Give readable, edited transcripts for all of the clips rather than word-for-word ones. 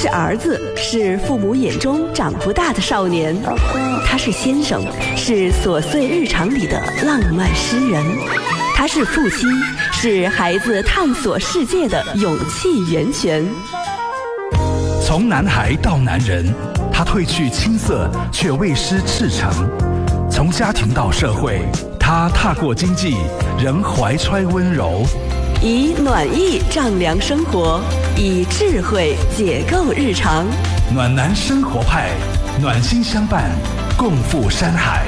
是兒子，是父母眼中長不大的少年。他是先生，是瑣碎日常裏的浪漫詩人。他是父親，是孩子探索世界的勇氣源泉。 從男孩到男人，他褪去青澀，卻未失赤誠。從家庭到社會，他踏過經濟，仍懷揣溫柔。 以暖意丈量生活，以智慧解構日常。 暖男生活派，暖心相伴，共赴山海。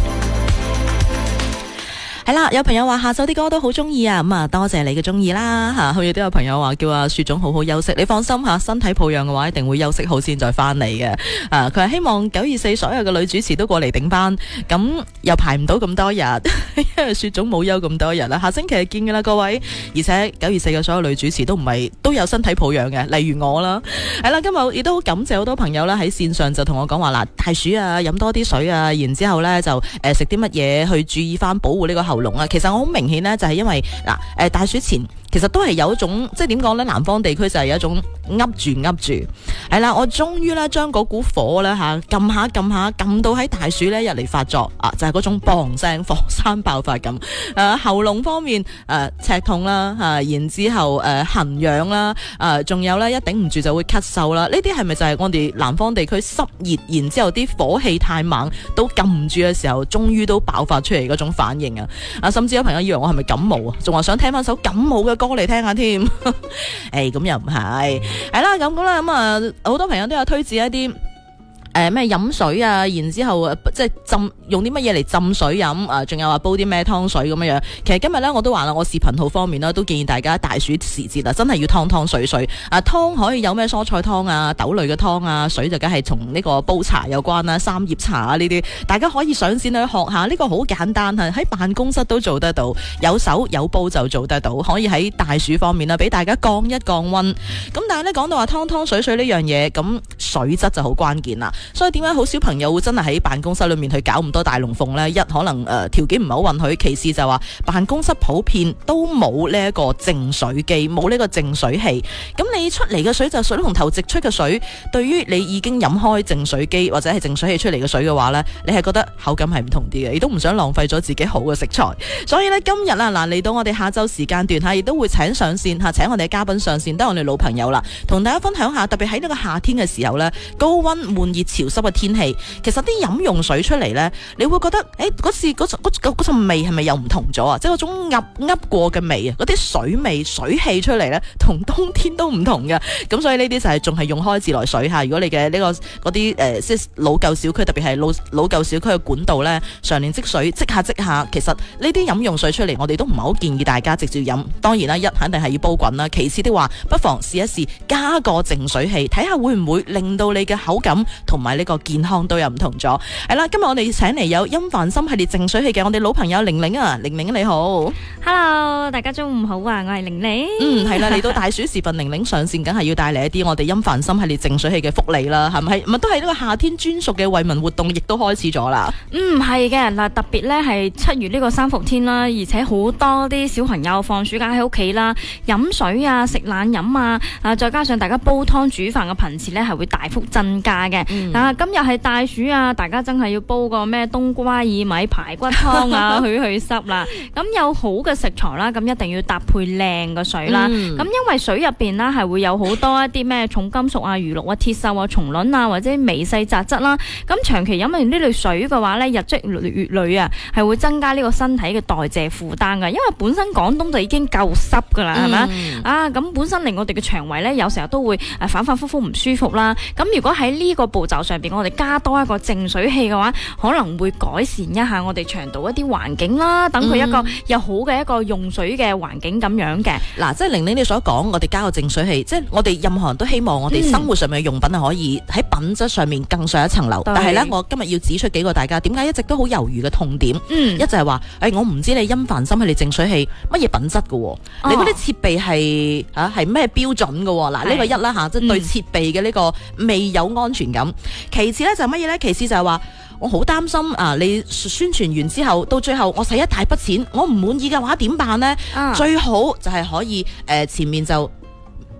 係啦，有朋友話下晝啲歌都好中意啊，咁啊多謝你嘅中意啦吓，佢亦都有朋友話叫阿雪總好好休息，你放心吓，身體抱恙嘅話一定會休息好先再翻嚟嘅。佢係希望924所有嘅女主持都過嚟頂班，咁又排唔到咁多日，因為雪總冇休咁多日啦，下星期見噶啦各位，而且924嘅所有女主持都有身體抱恙嘅，例如我啦。係啦，今日亦都好感謝好多朋友啦喺線上就同我講話嗱，大暑啊，飲多啲水啊，然之後咧就食啲乜嘢去注意翻保護呢個喉嚨啊。其實我好明顯呢，就係因為嗱大暑前其實都係有一種即係點講呢，南方地區就係有一種噏住係啦，我終於咧將嗰股火咧撳下撳到喺大暑咧入嚟發作啊，就係嗰種砰聲火山爆發咁。喉嚨方面赤痛啦然之後痕癢啦仲有咧一頂唔住就會咳嗽啦，呢啲係咪就係我哋南方地區濕熱，然之後啲火氣太猛都撳唔住嘅時候，終於都爆發出嚟嗰種反應啊！甚至有朋友以為我係咪感冒啊，仲話想聽翻首感冒嘅歌嚟聽下添。咁又唔係，係啦咁啊，好多朋友都有推薦一啲咩飲水啊，然之後即係用啲乜嘢嚟浸水飲仲有話煲啲咩湯水咁樣。其實今日咧我都話啦，我視頻號方面啦，都建議大家大暑時節真係要湯水湯可以有咩蔬菜湯啊、豆類嘅湯啊，水就梗係同呢個煲茶有關啦，三葉茶啊呢啲，大家可以上線去學下，呢個好簡單喺辦公室都做得到，有手有煲就做得到，可以喺大暑方面啦，俾大家降一降溫。咁但係咧講到話湯水呢樣嘢，咁水質就好關鍵啦。所以點解好少朋友會真係喺辦公室裏面去搞咁多大龍鳳呢？一可能條件唔係好允許，其次就話辦公室普遍都冇呢一個淨水機，冇呢個淨水器。咁你出嚟嘅水就水龍頭直出嘅水，對於你已經飲開淨水機或者係淨水器出嚟嘅水嘅話呢，你係覺得口感係唔同啲嘅，亦都唔想浪費咗自己好嘅食材。所以呢，今日嚟到我哋下晝時間段亦都會請上線請我哋嘅嘉賓上線，都係我哋老朋友啦，同大家分享下，特別喺呢個夏天嘅時候呢，高溫悶熱潮濕嘅天氣，其實啲飲用水出嚟呢，你會覺得嗰陣味係咪又唔同咗啊？即係嗰種噏過嘅味啊，嗰啲水味水氣出嚟呢，同冬天都唔同嘅。咁所以呢啲就係仲係用開自來水吓。如果你嘅呢個嗰啲即係老舊小區，特別係老舊小區嘅管道呢，常年積水積下，其實呢啲飲用水出嚟，我哋都唔係好建議大家直接飲。當然啦，一肯定係要煲滾啦。其次的話，不妨試一試加個淨水器，睇下會唔會令到你嘅口感同埋呢個健康都有唔同咗。係啦，今日我哋請嚟有音凡心系列淨水器嘅我哋老朋友玲玲啊，玲玲你好。 Hello， 大家中午好啊，我係玲玲。 係啦，嚟到大暑時分，玲玲上線梗係要帶嚟一啲我哋音凡心系列淨水器嘅福利啦，係咪都係呢個夏天專屬嘅惠民活動，亦都開始咗啦。 係嘅嗱，特別咧係7月呢個三伏天啦，而且好多啲小朋友放暑假喺屋企啦，飲水啊、食冷飲啊，再加上大家煲湯煮飯嘅頻次咧係會大幅增加嘅。今日係大暑啊，大家真係要煲個咩冬瓜薏米排骨湯啊，去濕啦。咁有好嘅食材啦，咁一定要搭配靚嘅水啦。咁因為水入邊啦係會有好多一啲咩重金屬啊、餘氯啊、鐵鏽啊、蟲卵啊或者微細雜質啦。咁長期飲完呢類水嘅話咧，日積月累啊，係會增加呢個身體嘅代謝負擔噶。因為本身廣東就已經夠濕噶啦，係咪咁本身令我哋嘅腸胃咧有時候都會反反复复唔舒服啦。咁如果喺呢個步驟上邊，我哋加多一個淨水器嘅話，可能會改善一下我哋腸道一啲環境啦，等佢一個又好嘅一個用水嘅環境咁樣嘅。 嗱，即係玲玲你所講，我哋加個淨水器，即係我哋任何人都希望我哋生活上面嘅用品係可以喺品質上面更上一層樓。但係呢，我今日要指出幾個大家點解一直都好猶豫嘅痛點。一就係話，我唔知你音凡心系列淨水器乜嘢品質嘅，你嗰啲設備係咩標準嘅？嗱，呢個一啦即係對設備嘅呢個未有安全感。其次呢就係乜嘢呢？其次就係話，我好擔心你宣傳完之後，到最後我使一大筆錢，我唔滿意嘅話點辦呢？最好就係可以前面就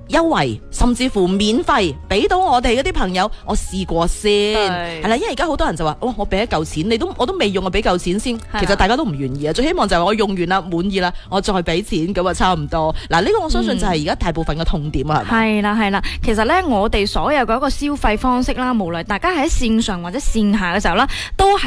優惠，甚至乎免費俾到我哋嗰啲朋友，我試過先係啦。因為而家好多人就話，哇，我俾一嚿錢，我都未用，我俾嚿錢先。其實大家都唔願意啊，最希望就係我用完啦，滿意啦，我再俾錢咁啊，差唔多。嗱，呢個我相信就係而家大部分嘅痛點啊， 係啦係啦。其實咧，我哋所有嗰個消費方式啦，無論大家喺線上或者線下嘅時候啦，都係